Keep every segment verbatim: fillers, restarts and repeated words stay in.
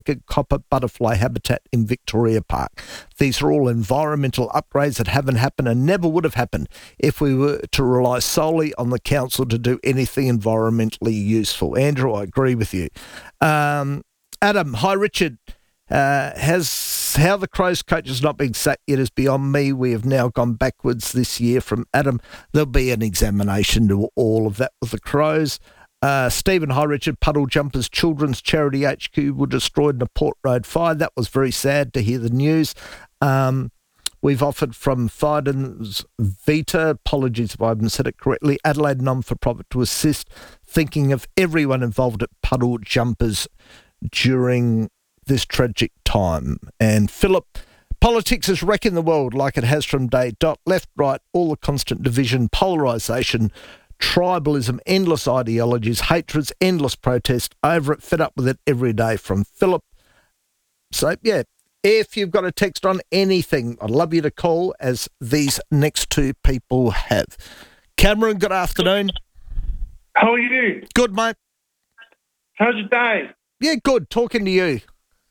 copper butterfly habitat in Victoria Park. These are all environmental upgrades that haven't happened and never would have happened if we were to rely solely on the council to do anything environmentally useful. Andrew, I agree with you. Um, Adam, hi Richard. Uh, has how the Crows coach is not being sacked yet is beyond me. We have now gone backwards this year from Adam. There'll be an examination to all of that with the Crows. Uh, Stephen, hi Richard. Puddle Jumpers Children's Charity H Q were destroyed in a Port Road fire. That was very sad to hear the news. Um, we've offered from Fiden's Vita, apologies if I haven't said it correctly, Adelaide non-for-profit to assist, thinking of everyone involved at Puddle Jumpers during this tragic time. And Philip, politics is wrecking the world like it has from day dot. Left, right, all the constant division, polarisation, tribalism, endless ideologies, hatreds, endless protest, over it, fed up with it every day from Philip. So, yeah, if you've got a text on anything, I'd love you to call, as these next two people have. Cameron, good afternoon. How are you? Good, mate. How's your day? Yeah, good. Talking to you.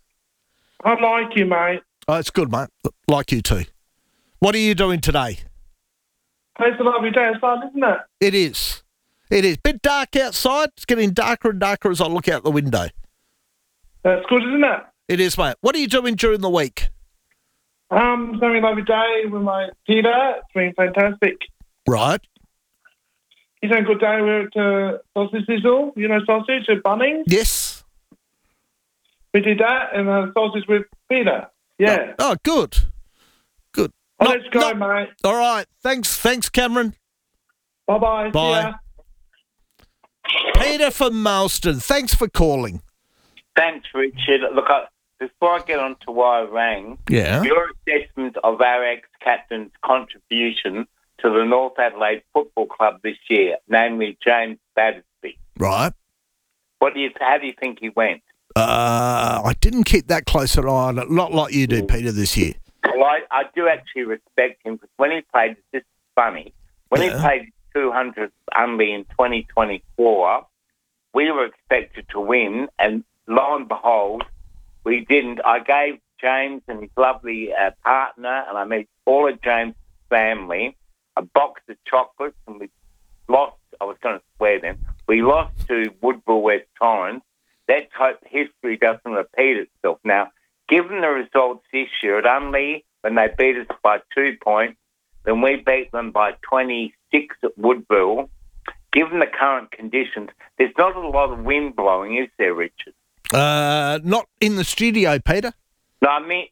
I like you, mate. Oh, it's good, mate. Like you too. What are you doing today? It's a lovely day outside, isn't it? It is. It is. Bit dark outside. It's getting darker and darker as I look out the window. That's good, isn't it? It is, mate. What are you doing during the week? Um, it's having a lovely day with my Peter. It's been fantastic. Right. He's had a good day. We're at uh, Sausage Sizzle, you know, sausage at Bunnings. Yes. We did that and uh, sausage with Peter. Yeah. Oh, oh good. Good. Oh, Not- let's go, not- mate. All right. Thanks, thanks, Cameron. Bye-bye. Bye. See ya. Peter from Mailstone, thanks for calling. Thanks, Richard. Look, I, before I get on to why I rang, Yeah. your assessment of our ex-captain's contribution to the North Adelaide Football Club this year, namely James Battersby. Right. What do you? How do you think he went? Uh, I didn't keep that close an eye on it, not like you do, Peter, this year. Well, I, I do actually respect him, because when he played, it's just funny, when Yeah. he played two hundredth only in twenty twenty-four, we were expected to win, and lo and behold, we didn't. I gave James and his lovely uh, partner, and I met all of James' family, a box of chocolates, and we lost, I was going to swear then, we lost to Woodville West Torrens. Let's hope history doesn't repeat itself. Now, given the results this year at Unley, when they beat us by two points, then we beat them by twenty-six at Woodville. Given the current conditions, there's not a lot of wind blowing, is there, Richard? Uh, not in the studio, Peter. No, I mean,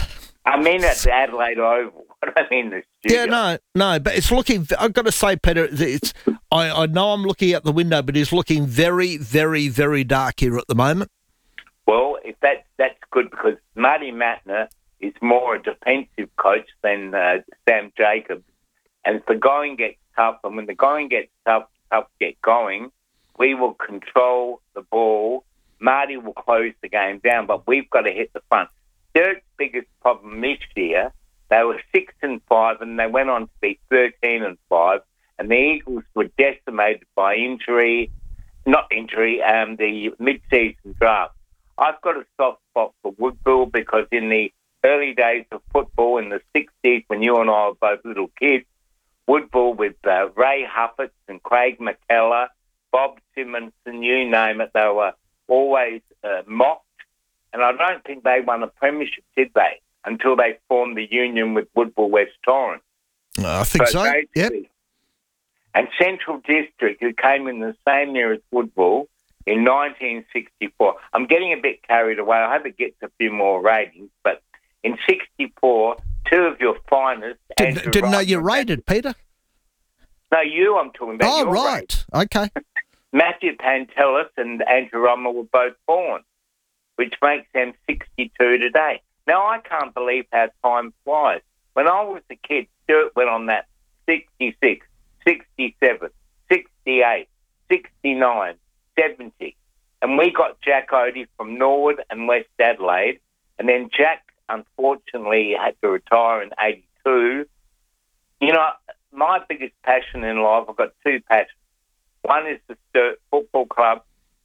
I mean at the Adelaide Oval. What do I mean the studio? Yeah, no, no, but it's looking, I've got to say, Peter, it's, I, I know I'm looking out the window, but it's looking very, very, very dark here at the moment. Well, if that, that's good, because Marty Mattner is more a defensive coach than uh, Sam Jacobs. And if the going gets tough, and when the going gets tough, tough get going, we will control the ball. Marty will close the game down, but we've got to hit the front. Dirk's biggest problem this year, they were six and five, and they went on to be thirteen and five. And the Eagles were decimated by injury, not injury, um, the mid-season draft. I've got a soft spot for Woodville, because in the early days of football in the sixties, when you and I were both little kids, Woodville with uh, Ray Huffett and Craig McKellar, Bob Simonson, you name it, they were always uh, mocked. And I don't think they won a premiership, did they, until they formed the union with Woodville West Torrens. Uh, I think so, they- yep. And Central District, who came in the same year as Woodville in nineteen sixty-four. I'm getting a bit carried away. I hope it gets a few more ratings. But in sixty-four, two of your finest... Didn't, Andrew didn't know Wright you and rated, Peter. No, you I'm talking about. Oh, your right. Okay. Matthew Pantelis and Andrew Romer were both born, which makes them sixty-two today. Now, I can't believe how time flies. When I was a kid, Stuart went on that sixty-six, sixty-seven, sixty-eight, sixty-nine, seventy. And we got Jack Odie from Norwood and West Adelaide. And then Jack, unfortunately, had to retire in eighty-two. You know, my biggest passion in life, I've got two passions. One is the Sturt Football Club,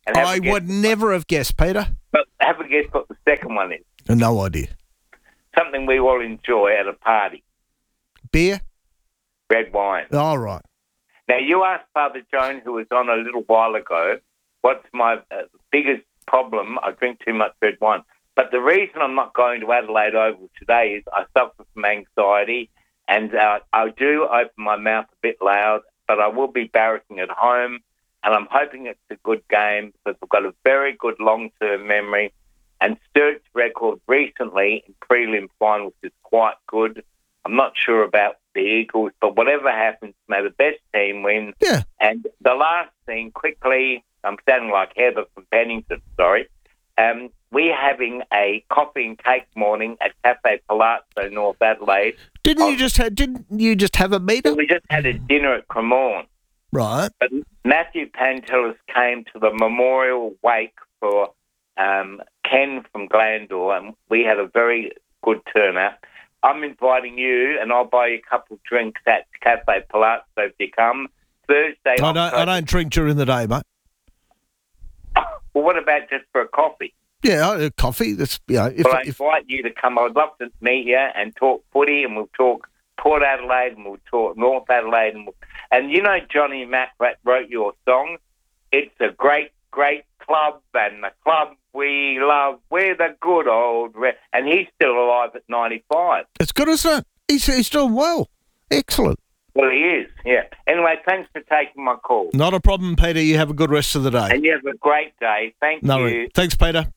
And have I a guess, would never have guessed, Peter. but have a guess what the second one is. No idea. Something we all enjoy at a party. Beer? Red wine. All right. Now, you asked Father Joan, who was on a little while ago, what's my uh, biggest problem? I drink too much red wine. But the reason I'm not going to Adelaide Oval today is I suffer from anxiety, and uh, I do open my mouth a bit loud, but I will be barracking at home, and I'm hoping it's a good game because I've got a very good long-term memory. And Stuart's record recently in prelim finals is quite good. I'm not sure about the Eagles, but whatever happens, may the best team win. Yeah. And the last thing, quickly, I'm sounding like Heather from Pennington, sorry. Um, we're having a coffee and cake morning at Cafe Palazzo, North Adelaide. Didn't Oh, you just have, didn't you just have a meeting? We just had a dinner at Cremorne. Right. But Matthew Pantelis came to the memorial wake for um, Ken from Glandor, and we had a very good turnout. I'm inviting you, and I'll buy you a couple of drinks at Cafe Palazzo if you come. Thursday... I don't, I don't drink during the day, mate. Well, what about just for a coffee? Yeah, uh, coffee. That's, you know, if, Well, I if invite you to come. I'd love to meet you and talk footy, and we'll talk Port Adelaide, and we'll talk North Adelaide. And, we'll, and you know Johnny Mack wrote your song? It's a great, great club, and the club we love, we're the good old... Re-. And he's still alive at ninety-five. it's good, isn't it? He's, he's doing well. Excellent. Well, he is, yeah. Anyway, thanks for taking my call. Not a problem, Peter. You have a good rest of the day. And you have a great day. Thank No, you. worries. Thanks, Peter.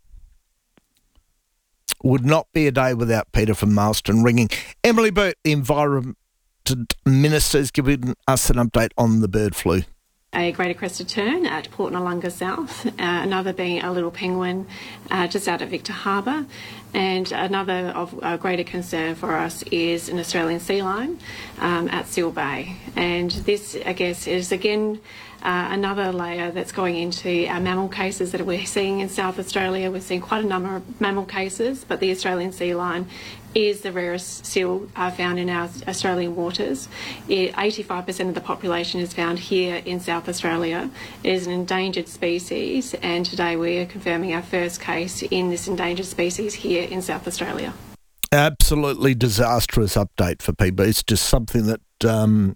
Would not be a day without Peter from Marston ringing. Emily Burt, the Environment Minister, is giving us an update on the bird flu. A greater crested tern at Port Noarlunga South, uh, another being a little penguin uh, just out at Victor Harbour, and another of uh, greater concern for us is an Australian sea lion um, at Seal Bay. And this, I guess, is again uh, another layer that's going into our mammal cases that we're seeing in South Australia. We're seeing quite a number of mammal cases, but the Australian sea lion is the rarest seal uh, found in our Australian waters. It, eighty-five percent of the population is found here in South Australia. It is an endangered species, and today we are confirming our first case in this endangered species here in South Australia. Absolutely disastrous update for people. It's just something that um,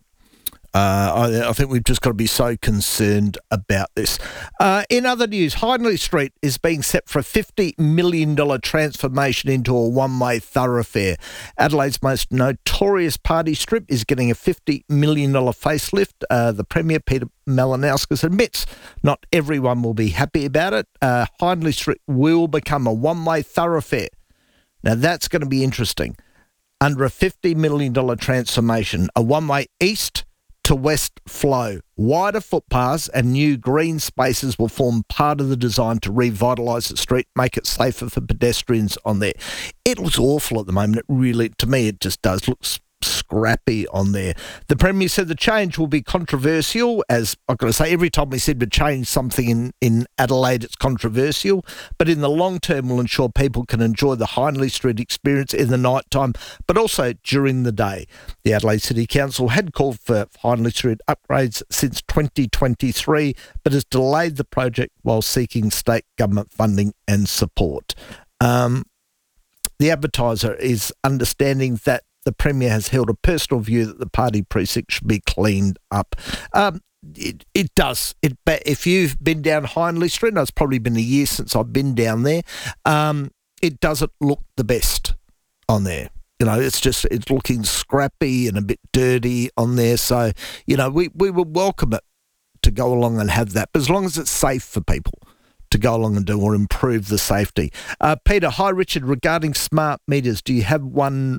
uh, I, I think we've just got to be so concerned about this. Uh, in other news, Hindley Street is being set for a fifty million dollars transformation into a one-way thoroughfare. Adelaide's most notorious party strip is getting a fifty million dollars facelift. Uh, the Premier, Peter Malinauskas, admits not everyone will be happy about it. Uh, Hindley Street will become a one-way thoroughfare. Now, that's going to be interesting. Under a fifty million dollars transformation, a one-way east to west flow, wider footpaths and new green spaces will form part of the design to revitalise the street, make it safer for pedestrians on there. It looks awful at the moment. It really, to me, it just does look scrappy on there. The Premier said the change will be controversial, as I've got to say, every time we said to change something in, in Adelaide, it's controversial, but in the long term will ensure people can enjoy the Hindley Street experience in the night time, but also during the day. The Adelaide City Council had called for Hindley Street upgrades since twenty twenty-three, but has delayed the project while seeking state government funding and support. Um, the Advertiser is understanding that the Premier has held a personal view that the party precinct should be cleaned up. Um, it, it does. It, if you've been down Hindley Street, and it's probably been a year since I've been down there, um, it doesn't look the best on there. You know, it's just, it's looking scrappy and a bit dirty on there. So, you know, we, we would welcome it to go along and have that, but as long as it's safe for people to go along and do or improve the safety. Uh, Peter, hi, Richard, regarding smart meters, do you have one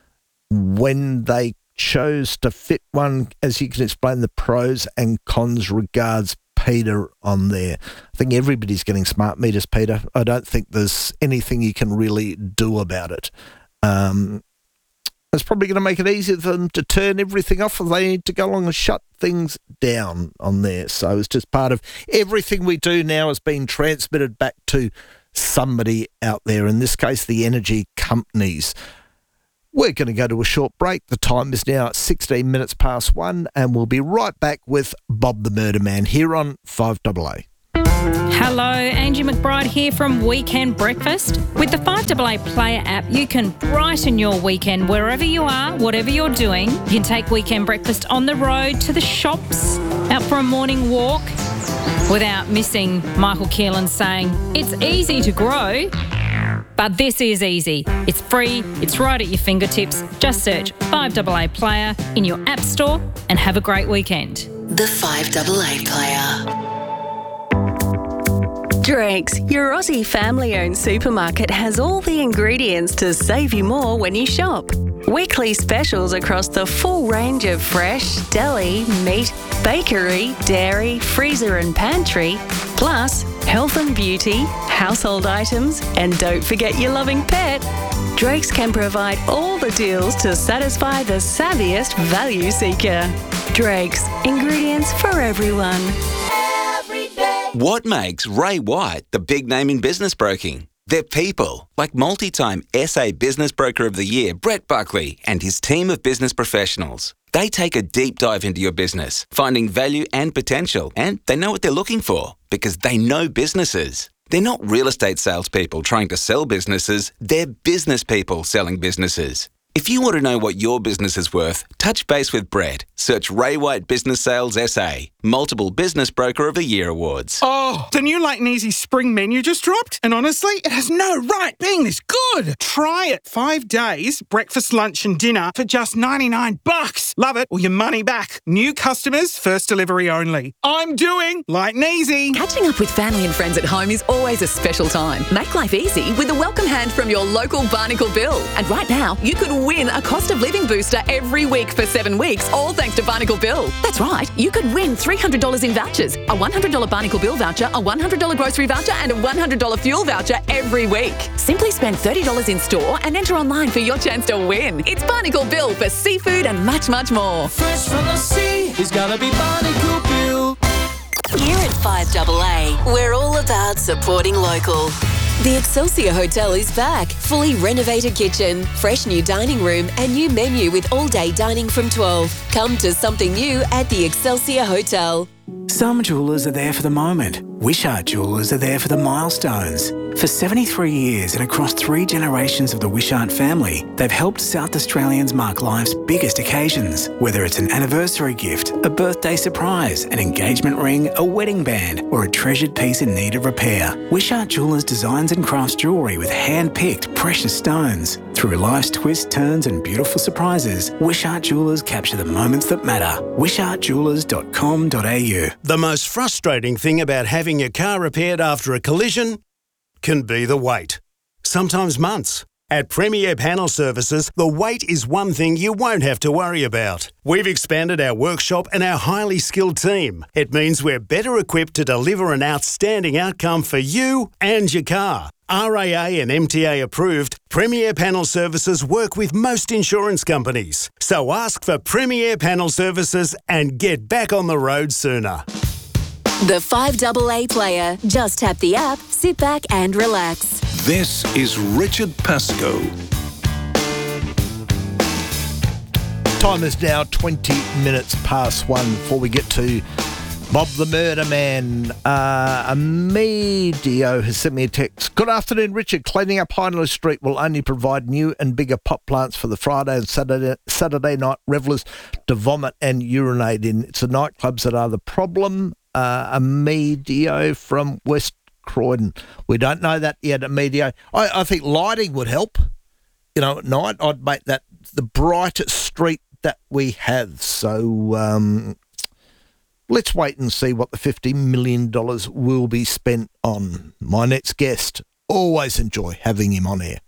when they chose to fit one, as you can explain the pros and cons? Regards, Peter, on there. I think everybody's getting smart meters, Peter. I don't think there's anything you can really do about it. Um, it's probably going to make it easier for them to turn everything off if they need to go along and shut things down on there. So it's just part of everything we do now is being transmitted back to somebody out there, in this case, the energy companies. We're going to go to a short break. The time is now sixteen minutes past one, and we'll be right back with Bob the Murder Man here on five A A. Hello, Angie McBride here from Weekend Breakfast. With the five A A Player app, you can brighten your weekend wherever you are, whatever you're doing. You can take Weekend Breakfast on the road, to the shops, out for a morning walk, without missing Michael Keelan saying, it's easy to grow, but this is easy. It's free, it's right at your fingertips. Just search five A A Player in your app store and have a great weekend. The five A A Player. Drake's, your Aussie family-owned supermarket, has all the ingredients to save you more when you shop. Weekly specials across the full range of fresh, deli, meat, bakery, dairy, freezer and pantry, plus health and beauty, household items, and don't forget your loving pet. Drake's can provide all the deals to satisfy the savviest value seeker. Drake's, ingredients for everyone. What makes Ray White the big name in business broking? They're people, like multi-time S A Business Broker of the Year, Brett Buckley, and his team of business professionals. They take a deep dive into your business, finding value and potential, and they know what they're looking for because they know businesses. They're not real estate salespeople trying to sell businesses, they're business people selling businesses. If you want to know what your business is worth, touch base with Brett. Search Ray White Business Sales S A. Multiple Business Broker of the Year awards. Oh, the new Late and Easy spring menu just dropped, and honestly, it has no right being this good. Try it. Five days, breakfast, lunch and dinner for just ninety-nine bucks. Love it or your money back. New customers, first delivery only. I'm doing Light and Easy. Catching up with family and friends at home is always a special time. Make life easy with a welcome hand from your local Barnacle Bill. And right now, you could win a cost of living booster every week for seven weeks, all thanks to Barnacle Bill. That's right, you could win three hundred dollars in vouchers, a one hundred dollars Barnacle Bill voucher, a one hundred dollars grocery voucher and a one hundred dollars fuel voucher every week. Simply spend thirty dollars in store and enter online for your chance to win. It's Barnacle Bill for seafood and much, much more. Fresh from the sea, it's gotta be Barnacle Bill. Here at five A A, we're all about supporting local. The Excelsior Hotel is back. Fully renovated kitchen, fresh new dining room and new menu with all-day dining from twelve. Come to something new at the Excelsior Hotel. Some jewellers are there for the moment. Wishart Jewellers are there for the milestones. For seventy-three years and across three generations of the Wishart family, they've helped South Australians mark life's biggest occasions. Whether it's an anniversary gift, a birthday surprise, an engagement ring, a wedding band, or a treasured piece in need of repair, Wishart Jewellers designs and crafts jewellery with hand-picked precious stones. Through life's twists, turns and beautiful surprises, Wishart Jewellers capture the moments that matter. wishart jewellers dot com dot a u. The most frustrating thing about having your car repaired after a collision can be the wait. Sometimes months. At Premier Panel Services, the wait is one thing you won't have to worry about. We've expanded our workshop and our highly skilled team. It means we're better equipped to deliver an outstanding outcome for you and your car. R A A and M T A approved, Premier Panel Services work with most insurance companies. So ask for Premier Panel Services and get back on the road sooner. The five A A Player. Just tap the app, sit back and relax. This is Richard Pascoe. Time is now twenty minutes past one before we get to Bob the Murder Man. Uh, Amedio has sent me a text. Good afternoon, Richard. Cleaning up Hindley Street will only provide new and bigger pop plants for the Friday and Saturday, Saturday night revellers to vomit and urinate in. It's the nightclubs that are the problem. Uh, Amedio from West Croydon. We don't know that yet, Amedio. I, I think lighting would help. You know, at night, I'd make that the brightest street that we have. So, um... let's wait and see what the fifty million dollars will be spent on. My next guest, always enjoy having him on air.